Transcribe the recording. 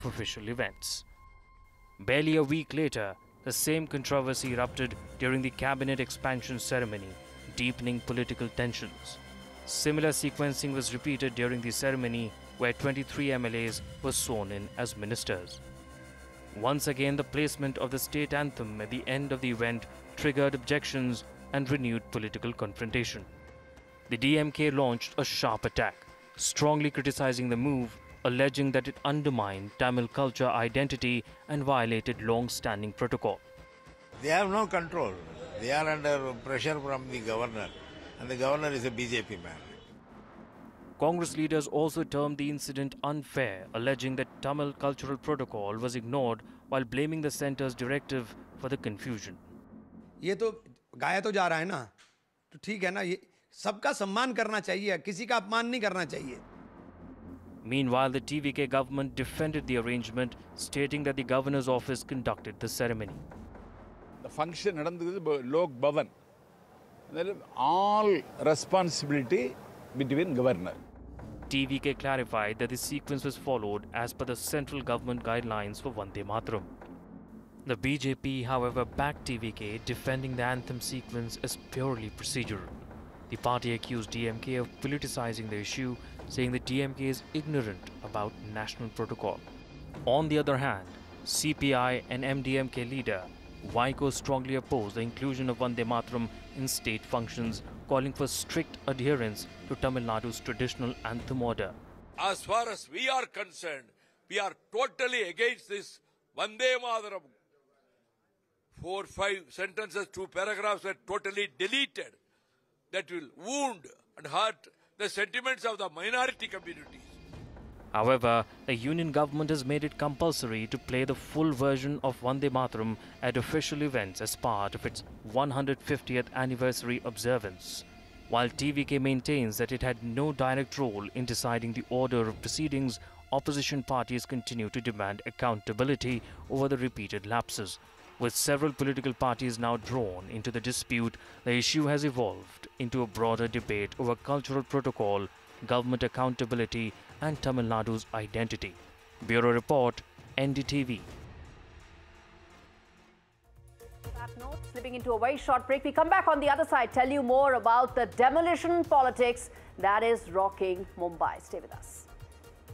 official events. Barely a week later, the same controversy erupted during the cabinet expansion ceremony, deepening political tensions. Similar sequencing was repeated during the ceremony, where 23 MLAs were sworn in as ministers. Once again, the placement of the state anthem at the end of the event triggered objections and renewed political confrontation. The DMK launched a sharp attack, strongly criticizing the move, alleging that it undermined Tamil culture identity and violated long-standing protocol. They have no control. They are under pressure from the governor, and the governor is a BJP man. Congress leaders also termed the incident unfair, alleging that Tamil cultural protocol was ignored while blaming the centre's directive for the confusion. ये तो गाया तो जा रहा है ना, तो ठीक है ना, ये सबका सम्मान करना चाहिए, किसी का अपमान नहीं करना चाहिए. Meanwhile, the TVK government defended the arrangement, stating that the governor's office conducted the ceremony. The function நடந்தது Lok Bhavan. All responsibility between governor. TVK clarified that the sequence was followed as per the central government guidelines for Vande Mataram. The BJP, however, backed TVK, defending the anthem sequence as purely procedural. The party accused DMK of politicizing the issue, saying that DMK is ignorant about national protocol. On the other hand, CPI and MDMK leader Vaiko strongly opposed the inclusion of Vande Mataram in state functions, calling for strict adherence to Tamil Nadu's traditional anthem order. As far as we are concerned, we are totally against this Vande Mataram. 4-5 sentences, 2 paragraphs were totally deleted. That will wound and hurt the sentiments of the minority communities. However, the union government has made it compulsory to play the full version of Vande Mataram at official events as part of its 150th anniversary observance. While TVK maintains that it had no direct role in deciding the order of proceedings, opposition parties continue to demand accountability over the repeated lapses. With several political parties now drawn into the dispute, the issue has evolved into a broader debate over cultural protocol, government accountability and Tamil Nadu's identity. Bureau Report, NDTV. That note, slipping into a very short break. We come back on the other side, tell you more about the demolition politics that is rocking Mumbai. Stay with us.